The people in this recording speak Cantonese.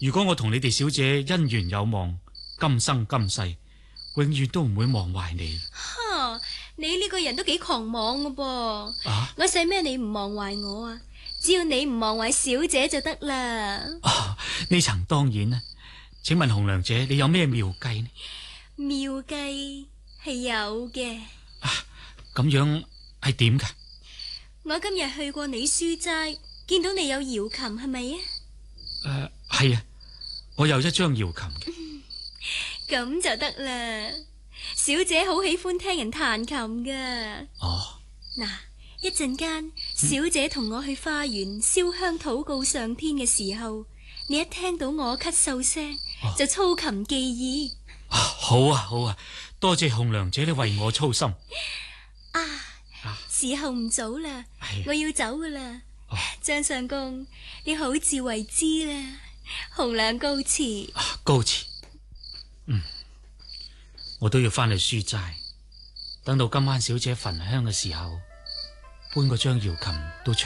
如果我同你哋小姐姻緣有望，今生今世永遠都唔會忘懷你。 哈，你呢個人都幾狂妄㗎噃。 啊， 我使咩你唔忘懷我啊？只要你唔忘懷小姐就得啦。 呢層當然啦。請問紅娘姐，你有咩妙計呢？ 妙計係有嘅。 咁樣係點㗎？ 我今日去過你書齋，見到你有瑤琴，係咪啊？ 係啊，我有一張瑤琴嘅。 咁就得啦。小姐好喜歡聽人彈琴噶。 哦， 嗱，一陣間小姐同我去花園燒香禱告上天嘅時候，你一聽到我咳嗽聲，就操琴記憶。 好啊好啊，多謝紅娘姐你為我操心。 時候唔早啦，我要走噶啦。張相公，你好自為之啦。紅娘告辭。 告辭。我都要翻去書齋，等到今晚小姐焚香嘅時候，搬嗰張瑤琴到